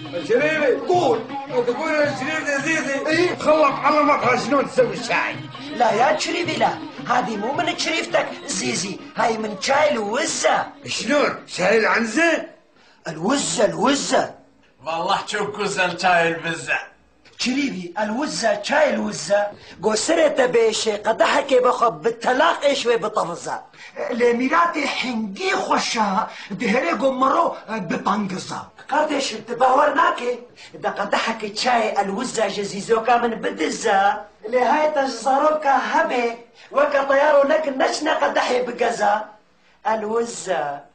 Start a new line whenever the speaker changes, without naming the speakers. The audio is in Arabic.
شريفي
قول.
تقول يا شريف يا زيزي
ايه؟
خلط علمك شلون تسوي الشاي.
لا يا شريفي لا، هذه مو من شريفتك زيزي، هاي من شاي الوزة.
شلون؟ شاي العنزة؟
الوزة
والله تشوف الشاي البزة
شريفي، الوزة شاي الوزة قصرت بيشي قدحك بخب بالتلاقي شوي بطفزة لميراتي حنقي خوشها دهري قمرو بطنقزة قردش تباورناكي دا قدحك شاي الوزة جزيزوكا من بدزة لهاي تجزروكا هبي وكا طيارو لك نشنا قدحي بقزة الوزة